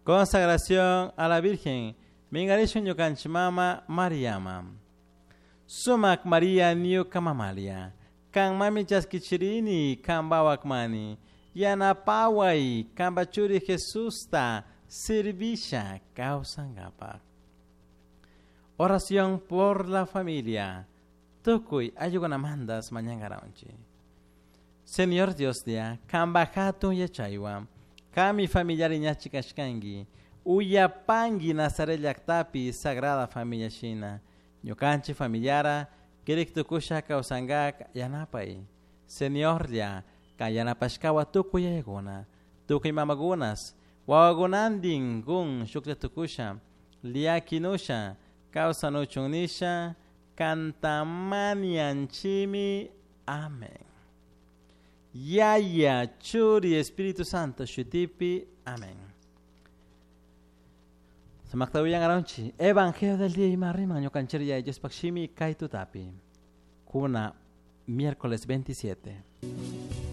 Consagración a la Virgen. Mingarishun yukanchi mama Mariama. Sumak Maria niu kamamalia. Kang mami chaskichirini kang bawakmani. Yana pawai kang bachuri Jesús ta servisha kausangapak. Oración por la familia. Tukuy ayuganamandas mañangaraunchi. Señor Dios dia, kambajatu yachaywa, kami familiari ñachikashkangi, uyapangi nazarellaktapi sagrada familia shina, ñukanchi familiara, kiriktukusha kausangak yanapay. Señor dia, kayanapashkawa tukuyayaguna, tukimamagunas, wawagunandin gun shukletukusha, liakinusha, kausanuchunisha, kantamanianchimi, amén. Yaya, Churi, Espíritu Santo, Shutipi, amén. Samaktawiyan aronchi, Evangelio del día y marima, ñocancheria, Yospakshimi, Kaitutapi. Kuna, miércoles 27.